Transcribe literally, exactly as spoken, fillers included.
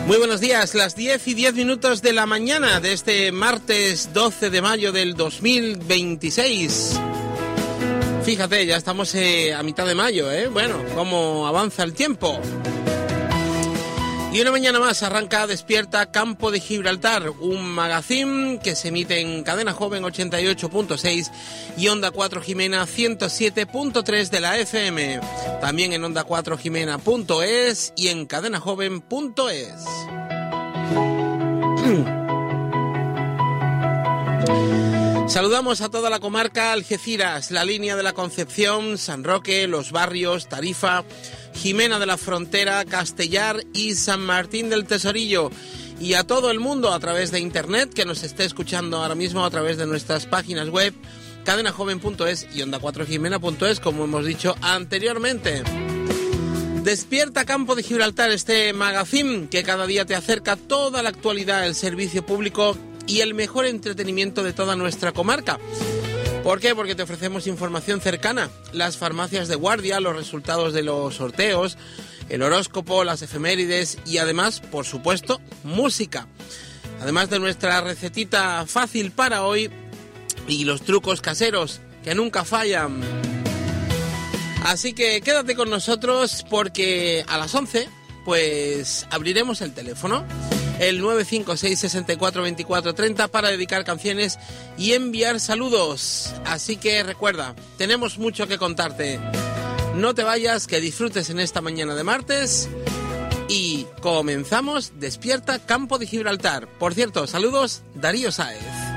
Muy buenos días, las diez y diez minutos de la mañana de este martes doce de mayo del dos mil veintiséis. Fíjate, ya estamos eh, a mitad de mayo, ¿eh? Bueno, cómo avanza el tiempo. Y una mañana más arranca Despierta Campo de Gibraltar, un magazine que se emite en Cadena Joven ochenta y ocho punto seis y Onda cuatro Jimena ciento siete punto tres de la F M. También en onda cuatro jimena punto es y en cadena joven punto es. Saludamos a toda la comarca Algeciras, la línea de la Concepción, San Roque, Los Barrios, Tarifa, Jimena de la Frontera, Castellar y San Martín del Tesorillo. Y a todo el mundo a través de internet que nos esté escuchando ahora mismo a través de nuestras páginas web cadena joven punto es y onda cuatro jimena punto es, como hemos dicho anteriormente. Despierta Campo de Gibraltar, este magazine que cada día te acerca toda la actualidad, el servicio público y el mejor entretenimiento de toda nuestra comarca. ¿Por qué? Porque te ofrecemos información cercana, las farmacias de guardia, los resultados de los sorteos, el horóscopo, las efemérides y además, por supuesto, música. Además de nuestra recetita fácil para hoy y los trucos caseros que nunca fallan. Así que quédate con nosotros porque a las once pues abriremos el teléfono. El nueve cinco seis, seis cuatro, dos cuatro tres cero para dedicar canciones y enviar saludos. Así que recuerda, tenemos mucho que contarte. No te vayas, que disfrutes en esta mañana de martes. Y comenzamos Despierta Campo de Gibraltar. Por cierto, saludos, Darío Sáez.